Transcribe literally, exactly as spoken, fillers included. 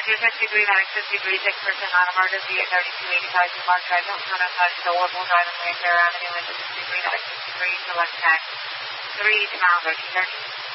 Andrew, fifty degree, nine fifty degree, six percent non-emergency at thirty-two eighty-five to Mark Drive, Hilton one oh five, Stillwater Drive, and Mayfair Avenue, into fifty degree, nine fifty degree, select tax, three to Mount thirty thirty.